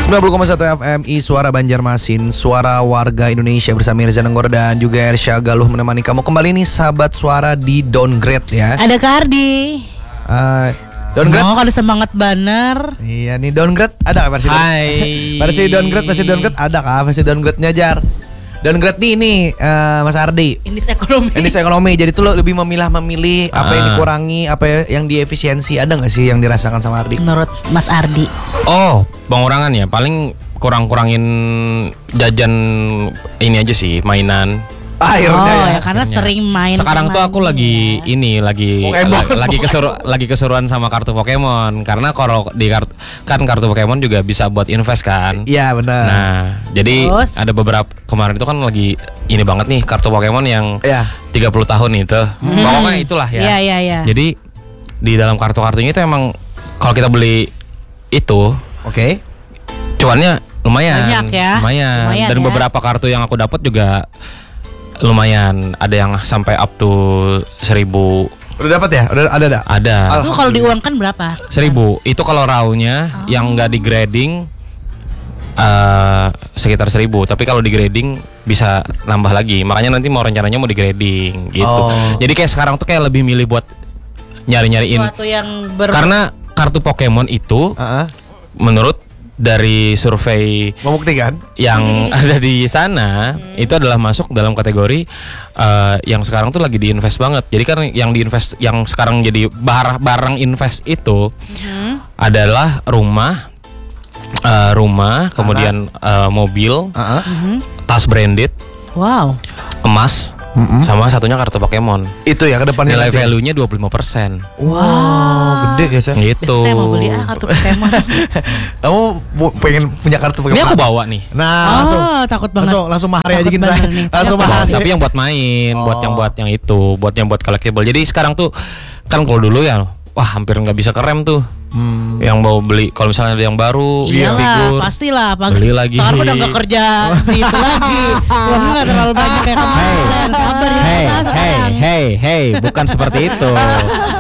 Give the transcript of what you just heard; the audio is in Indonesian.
90,1 FMI Suara Banjarmasin, suara warga Indonesia bersama Mirza Nenggor dan juga Ersya Galuh menemani kamu kembali nih sahabat suara di Downgrade ya. Ada Kak Ardi. Downgrade. Oh, kalau semangat banner. Iya nih Downgrade ada nggak versi? Hai. Versi Downgrade ada kah? Versi Downgrade-nya Jar. Downgrade nih ini Mas Ardi. Indeks ekonomi. Indeks ekonomi. Jadi tuh lo lebih memilih apa yang dikurangi, apa yang diefisiensi. Ada nggak sih yang dirasakan sama Ardi? Menurut Mas Ardi. Oh, pengurangan ya. Paling kurangin jajan ini aja sih, mainan. Akhirnya ya karena sering main. Sekarang tuh aku lagi Pokemon. lagi keseruan sama kartu Pokemon karena kalau di kartu Pokemon juga bisa buat invest kan. Iya benar. Nah, jadi Terus? ada beberapa kemarin itu kan lagi ini banget nih kartu Pokemon yang 30 tahun itu. Pokoknya itulah ya. Iya. Jadi di dalam kartu-kartunya itu emang kalau kita beli itu, Oke. cuannya lumayan. Banyak ya. Lumayan. Dan ya. beberapa kartu yang aku dapat juga lumayan. Ada yang sampai up to 1.000. Udah dapat ya? Udah ada. Ada. Itu kalau diuangkan berapa? 1.000. Itu kalau raw-nya yang nggak di grading sekitar 1.000. Tapi kalau di grading bisa nambah lagi. Makanya nanti rencananya mau di grading gitu. Jadi kayak sekarang tuh kayak lebih milih buat nyari-nyariin. Suatu yang Karena kartu Pokemon itu menurut dari survei Membuktikan yang ada di sana itu adalah masuk dalam kategori yang sekarang tuh lagi diinvest banget. Jadi kan yang diinvest, yang sekarang jadi barang invest itu adalah rumah, kemudian mobil, tas branded, Wow. emas, sama satunya kartu Pokemon. itu ya ke depannya. Nilai value-nya 25%. Wow, gede ya Shay. Gitu. Saya mau beli kartu Pokemon. Kamu pengen punya kartu Pokemon? Ini aku bawa nih. Nah, Takut banget. langsung mahar aja Takut gini banget Shay. nih. Langsung Takut mahar. banget. Tapi yang buat main, buat yang itu, buat collectible. Jadi sekarang tuh kan kalau dulu ya, wah hampir nggak bisa kerem tuh. Yang mau beli, kalau misalnya ada yang baru, Iyalah, figur, pastilah. beli lagi. Sekarang udah nggak kerja di itu lagi. Uangnya nggak terlalu banyak kayak kemarin. Sabar ya. Hey, bukan seperti itu.